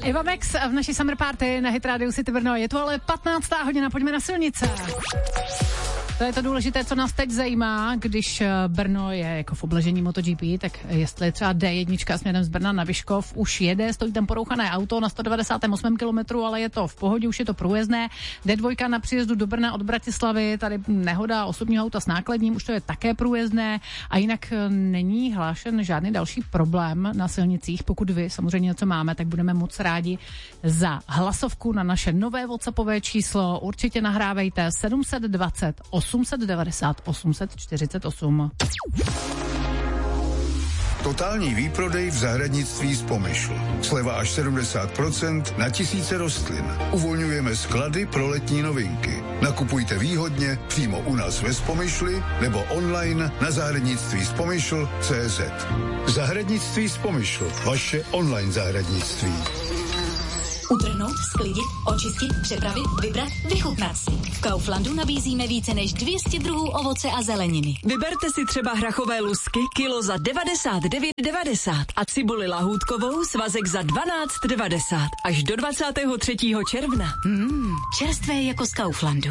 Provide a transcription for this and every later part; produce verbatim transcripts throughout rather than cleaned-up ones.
Eva Max v naší Summer Party na Hit Radio City Brno. Je tu ale patnáctá hodina, pojďme na silnice. To je to důležité, co nás teď zajímá, když Brno je jako v obležení MotoGP, tak jestli třeba D jedna směrem z Brna na Vyškov už jede, stojí tam porouchané auto na sto devadesát osm kilometrů, ale je to v pohodě, už je to průjezdné. D dva na příjezdu do Brna od Bratislavy, tady nehoda osobního auta s nákladním, už to je také průjezdné a jinak není hlášen žádný další problém na silnicích. Pokud vy samozřejmě něco máme, tak budeme moc rádi za hlasovku na naše nové WhatsAppové číslo. Určitě nahrávejte sedm set dvacet osm set devadesát osm set čtyřicet osm. Totální výprodej v zahradnictví z Pomyšl. Sleva až sedmdesát procent na tisíce rostlin. Uvolňujeme sklady pro letní novinky. Nakupujte výhodně přímo u nás ve Spomyšli nebo online na zahradnictví z Pomyšl tečka cé zet. Zahradnictví z Pomyšl. Vaše online zahradnictví. Utrhnout, sklidit, očistit, přepravit, vybrat, vychutnat si. V Kauflandu nabízíme více než dvě stě druhů ovoce a zeleniny. Vyberte si třeba hrachové lusky kilo za devadesát devět devadesát a cibuli lahůdkovou svazek za dvanáct devadesát až do dvacátého třetího června. Mmm, čerstvé jako z Kauflandu.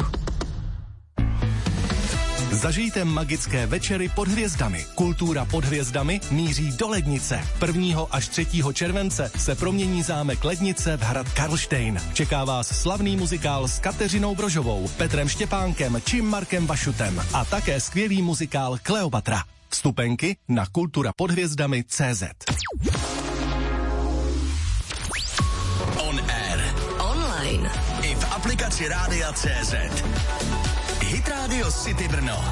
Zažijte magické večery pod hvězdami. Kultura pod hvězdami míří do Lednice. prvního až třetího července se promění zámek Lednice v hrad Karlštejn. Čeká vás slavný muzikál s Kateřinou Brožovou, Petrem Štěpánkem či Markem Vašutem a také skvělý muzikál Kleopatra. Vstupenky na kultura pod hvězdami tečka cé zet. On air. Online. I v aplikaci Rádia tečka cé zet. Hit Radio City Brno.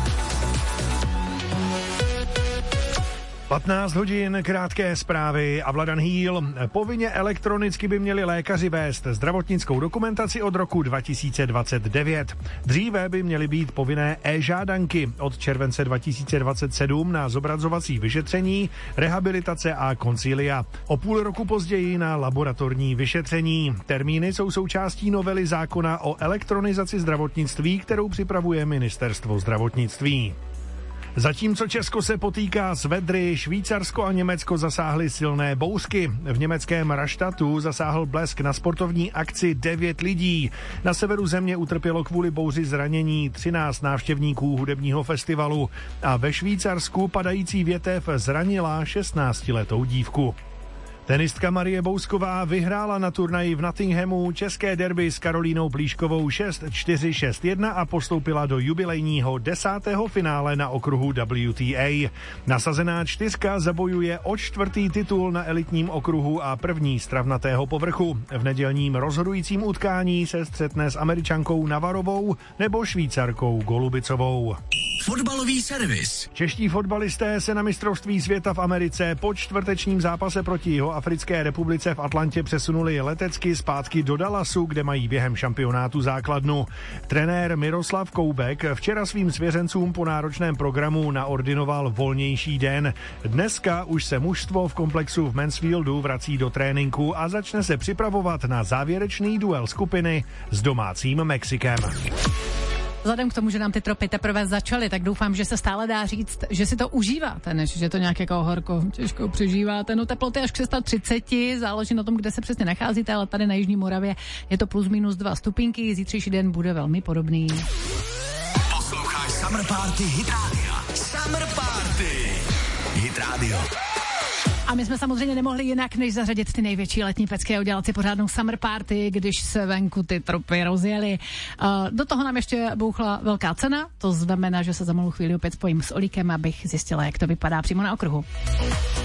patnáct hodin, krátké zprávy a Vladan Hýl. Povinně elektronicky by měli lékaři vést zdravotnickou dokumentaci od roku dva tisíce dvacet devět. Dříve by měly být povinné e-žádanky od července dva tisíce dvacet sedm na zobrazovací vyšetření, rehabilitace a koncilia. O půl roku později na laboratorní vyšetření. Termíny jsou součástí novely zákona o elektronizaci zdravotnictví, kterou připravuje Ministerstvo zdravotnictví. Zatímco Česko se potýká s vedry, Švýcarsko a Německo zasáhly silné bouřky. V německém Raštatu zasáhl blesk na sportovní akci devět lidí. Na severu země utrpělo kvůli bouři zranění třináct návštěvníků hudebního festivalu a ve Švýcarsku padající větev zranila šestnáctiletou dívku. Tenistka Marie Bousková vyhrála na turnaji v Nottinghamu české derby s Karolínou Plíškovou šest čtyři šest jedna a postoupila do jubilejního desátého finále na okruhu W T A. Nasazená čtyřka zabojuje o čtvrtý titul na elitním okruhu a první z travnatého povrchu. V nedělním rozhodujícím utkání se střetne s Američankou Navarovou nebo Švýcarkou Golubicovou. Fotbalový servis. Čeští fotbalisté se na mistrovství světa v Americe po čtvrtečním zápase proti Jihoafrické republice v Atlantě přesunuli letecky zpátky do Dallasu, kde mají během šampionátu základnu. Trenér Miroslav Koubek včera svým svěřencům po náročném programu naordinoval volnější den. Dneska už se mužstvo v komplexu v Mansfieldu vrací do tréninku a začne se připravovat na závěrečný duel skupiny s domácím Mexikem. Vzhledem k tomu, že nám ty tropy teprve začaly, tak doufám, že se stále dá říct, že si to užíváte, než že to nějak jako horko těžko přežíváte. No teploty až k třicet, záleží na tom, kde se přesně nacházíte, ale tady na Jižní Moravě je to plus minus dva stupínky, zítřejší den bude velmi podobný. Posloucháš Summer Party Hit Radio. Summer Party Hit Radio. A my jsme samozřejmě nemohli jinak, než zařadit ty největší letní pecky a udělat si pořádnou summer party, když se venku ty tropy rozjeli. Uh, do toho nám ještě bouchla velká cena, to znamená, že se za malou chvíli opět spojím s Olíkem, abych zjistila, jak to vypadá přímo na okruhu.